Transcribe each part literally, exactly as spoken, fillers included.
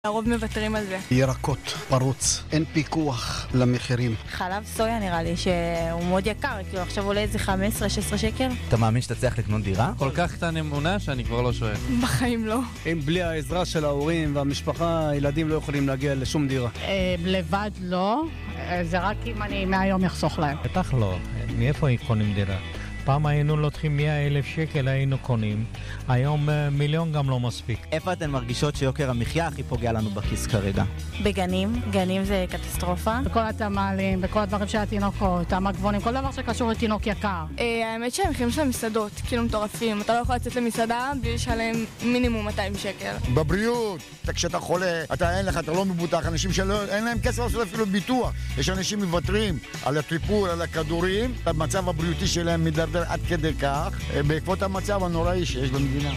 הרוב מוותרים על זה. ירקות, פרוץ, אין פיקוח למחירים. חלב סויה נראה לי שהוא מאוד יקר, כאילו עכשיו עולה איזה חמש עשרה שש עשרה שקל. אתה מאמין שתצליח לקנות דירה? כל כך קטן אמונה שאני כבר לא שואל. בחיים לא. אם בלי העזרה של ההורים והמשפחה, הילדים לא יכולים להגיע לשום דירה. לבד לא, זה רק אם אני מהיום יחסוך להם. בטח לא, מאיפה קונים דירה? פעם היינו לוקחים מאה אלף שקל, היינו קונים. היום מיליון גם לא מספיק. איפה אתן מרגישות שיוקר המחיה הכי פוגע לנו בכיס כרגע? בגנים, גנים זה קטסטרופה. בכל התמלים, בכל הדברים של התינוקות, המגבונים, כל דבר שקשור לתינוק יקר. האמת שהמחירים של המסעדות, כאילו מטורפים. אתה לא יכול לצאת למסעדה בלי לשלם מינימום מאתיים שקל. בבריאות, כשאתה חולה, אתה אין לך, אתה לא מבוטח, אנשים שאין להם כסף לעשות אפילו ביטוח. יש אנשים מוותרים על הטיפול, על הכדורים, המצב הבריאותי שלהם מדרדר עד כדי כך, בעקבות המצב הנוראי שיש במדינה.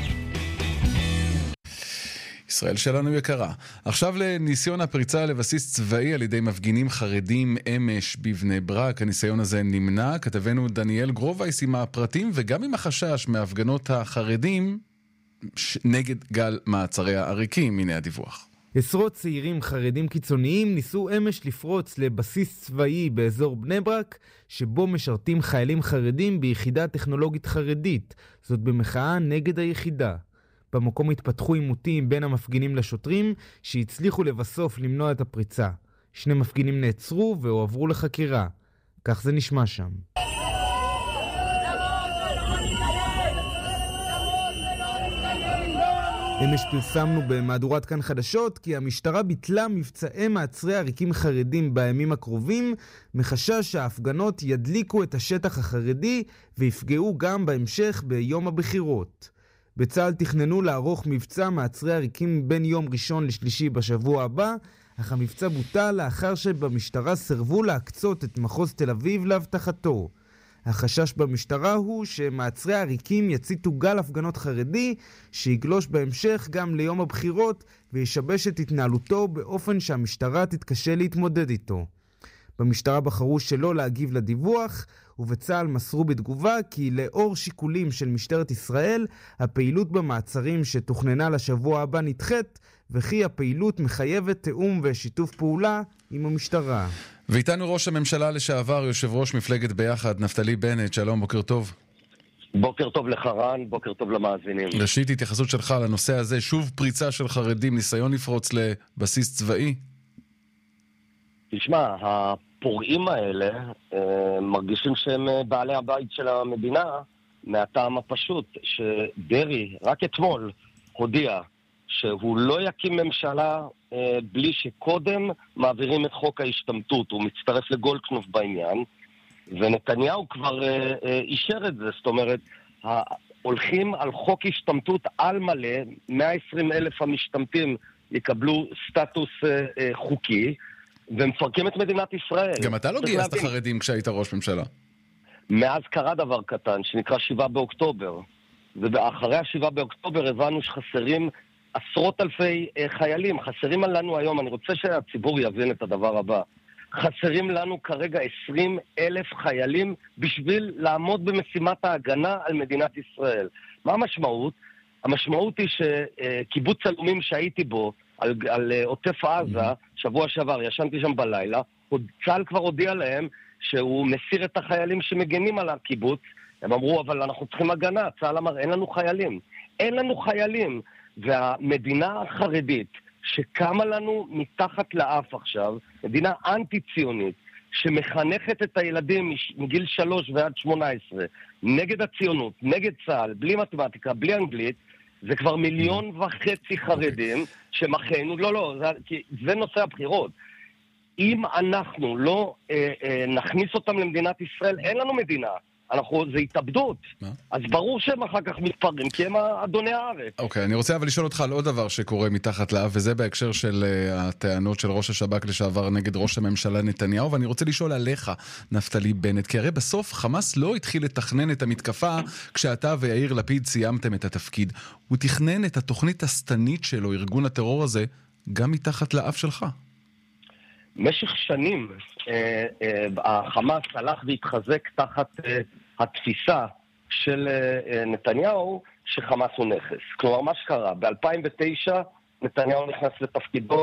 ישראל שלנו יקרה. עכשיו לניסיון הפריצה לבסיס צבאי על ידי מפגינים חרדים אמש בבני ברק. הניסיון הזה נמנע. כתבנו דניאל גרובייס עם הפרטים וגם עם החשש מהפגנות החרדים נגד גל מעצרי העריקים. הנה הדיווח. עשרות צעירים חרדים קיצוניים ניסו אמש לפרוץ לבסיס צבאי באזור בני ברק, שבו משרתים חיילים חרדים ביחידה טכנולוגית חרדית, זאת במחאה נגד היחידה. במקום התפתחו עימותים בין המפגינים לשוטרים, שהצליחו לבסוף למנוע את הפריצה. שני מפגינים נעצרו והועברו לחקירה. כך זה נשמע שם. אמש פרסמנו במהדורת כאן חדשות כי המשטרה ביטלה מבצעי מעצרי עריקים חרדים בימים הקרובים, מחשש שההפגנות ידליקו את השטח החרדי ויפגעו גם בהמשך ביום הבחירות. בצה"ל תכננו לערוך מבצע מעצרי עריקים בין יום ראשון לשלישי בשבוע הבא, אך המבצע בוטל לאחר שבמשטרה סרבו להקצות את מחוז תל אביב להבטחתו. החשש במשטרה הוא שמעצרי העריקים יציתו גל הפגנות חרדי שיגלוש בהמשך גם ליום הבחירות וישבש את התנהלותו באופן שהמשטרה תתקשה להתמודד איתו. במשטרה בחרו שלא להגיב לדיווח, ובצה"ל מסרו בתגובה כי לאור שיקולים של משטרת ישראל, הפעילות במעצרים שתוכננה לשבוע הבא נדחית, וכי הפעילות מחייבת תאום ושיתוף פעולה עם המשטרה. ואיתנו ראש הממשלה לשעבר, יושב ראש מפלגת ביחד, נפתלי בנט. שלום, בוקר טוב. בוקר טוב לך רן, בוקר טוב למאזינים. ראשית, התייחסות שלך לנושא הזה, שוב פריצה של חרדים, ניסיון לפרוץ לבסיס צבאי? תשמע, הפורעים האלה אה, מרגישים שהם בעלי הבית של המדינה, מהטעם הפשוט שדרי רק אתמול הודיע שהוא לא יקים ממשלה אה, בלי שקודם מעבירים את חוק ההשתמטות. הוא מצטרף לגולדקנופ בעניין, ונתניהו כבר אה, אה, אישר את זה. זאת אומרת, הולכים על חוק השתמטות על מלא, מאה ועשרים אלף המשתמטים יקבלו סטטוס אה, אה, חוקי, ומפרקים את מדינת ישראל. גם אתה לא גייסת חרדים כשהיית ראש ממשלה. מאז קרה דבר קטן שנקרא שבעה באוקטובר, ואחרי השבעה באוקטובר הבנו שחסרים עשרות אלפי חיילים. חסרים לנו היום, אני רוצה שהציבור יבין את הדבר הבא, חסרים לנו כרגע עשרים אלף חיילים בשביל לעמוד במשימת ההגנה על מדינת ישראל. מה המשמעות? המשמעות היא שקיבוץ אלומים שהייתי בו על, על עוטף עזה, שבוע שעבר, ישנתי שם בלילה, צה"ל כבר הודיע להם שהוא מסיר את החיילים שמגנים על הקיבוץ. הם אמרו, אבל אנחנו צריכים הגנה. צה"ל אמר, אין לנו חיילים. אין לנו חיילים. והמדינה החרדית שקמה לנו מתחת לאף עכשיו, מדינה אנטי-ציונית, שמחנכת את הילדים מגיל שלוש ועד שמונה עשרה, נגד הציונות, נגד צה"ל, בלי מתמטיקה, בלי אנגלית, זה כבר מיליון וחצי חרדים שמחנו, לא, לא, זה, זה נושא הבחירות. אם אנחנו לא אה, אה, נכניס אותם למדינת ישראל, אין לנו מדינה. אנחנו, זה התאבדות. מה? אז ברור שהם אחר כך מתפרעים, כי הם אדוני הארץ. אוקיי, okay, אני רוצה אבל לשאול אותך על עוד דבר שקורה מתחת לאף, וזה בהקשר של uh, הטענות של ראש השב"כ לשעבר נגד ראש הממשלה נתניהו, ואני רוצה לשאול עליך, נפתלי בנט, כי הרי בסוף חמאס לא התחיל לתכנן את המתקפה כשאתה ויאיר לפיד סיימתם את התפקיד. הוא תכנן את התוכנית הסתנית שלו, ארגון הטרור הזה, גם מתחת לאף שלך. משך שנים אה, אה, החמאס הלך והתחזק תחת אה, התפיסה של אה, נתניהו שחמאס הוא נכס. כלומר, מה שקרה, ב-אלפיים ותשע נתניהו נכנס לתפקידו,